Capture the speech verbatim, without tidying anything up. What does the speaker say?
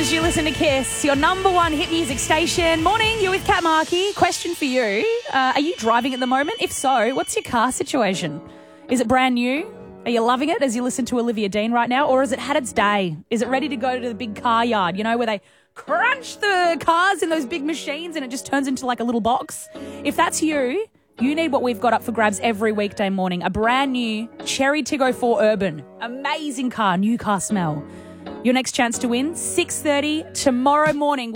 as you listen to Kiss, your number one hit music station. Morning, you're with Kat Markey. Question for you. Uh, are you driving at the moment? If so, what's your car situation? Is it brand new? Are you loving it as you listen to Olivia Dean right now? Or has it had its day? Is it ready to go to the big car yard, you know, where they crunch the cars in those big machines and it just turns into like a little box? If that's you, you need what we've got up for grabs every weekday morning. A brand new Cherry Tiggo four Urban. Amazing car, new car smell. Your next chance to win, six thirty tomorrow morning.